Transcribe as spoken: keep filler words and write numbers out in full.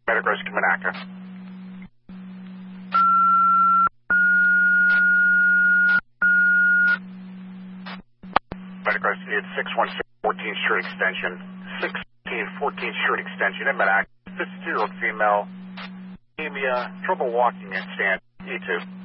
Medical Rescue Monaca. Medical Rescue at six one six fourteenth Street Extension. sixteen fourteenth Street Extension in Monaca. fifty-two-year-old female. Anemia, trouble walking and standing. E two.